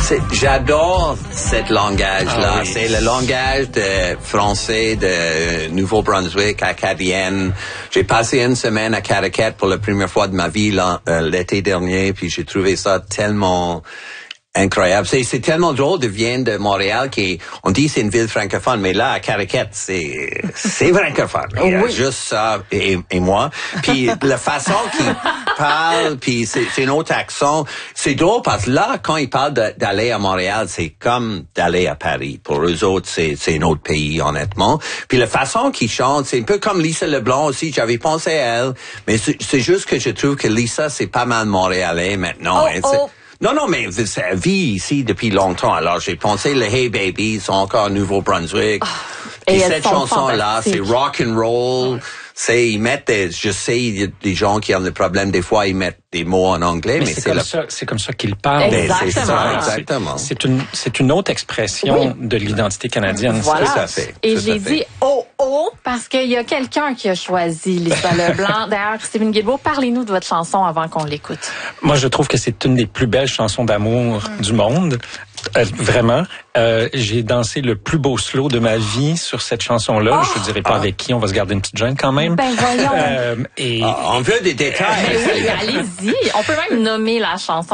J'adore ce langage-là. Ah oui. C'est le langage de français de Nouveau-Brunswick, acadienne. J'ai passé une semaine à Caraquet pour la première fois de ma vie l'été dernier, puis j'ai trouvé ça tellement incroyable. C'est tellement drôle de venir de Montréal on dit c'est une ville francophone, mais là, à Caraquet, c'est francophone. Il y a juste ça et moi. Puis la façon qu'il parle, puis c'est un autre accent. C'est drôle parce que là, quand ils parlent d'aller à Montréal, c'est comme d'aller à Paris. Pour eux autres, c'est un autre pays, honnêtement. Puis la façon qu'ils chantent, c'est un peu comme Lisa Leblanc aussi. J'avais pensé à elle, mais c'est juste que je trouve que Lisa, c'est pas mal montréalais maintenant. Non, mais elle vit ici depuis longtemps. Alors, j'ai pensé, les Hey Babies sont encore à Nouveau-Brunswick. Et cette chanson-là, c'est rock and roll. Ils mettent je sais, il y a des gens qui ont des problèmes, des fois, ils mettent des mots en anglais, mais c'est comme ça qu'ils parlent. Exactement. C'est une autre expression de l'identité canadienne. Voilà. Tout à fait. Et j'ai dit parce qu'il y a quelqu'un qui a choisi Lisa Leblanc. D'ailleurs, Steven Guilbeault, parlez-nous de votre chanson avant qu'on l'écoute. Moi, je trouve que c'est une des plus belles chansons d'amour du monde. Vraiment. J'ai dansé le plus beau slow de ma vie sur cette chanson-là. Je ne dirais pas avec qui, on va se garder une petite jointe quand même. Ben voyons. On veut des détails. Oui, allez-y. On peut même nommer la chanson.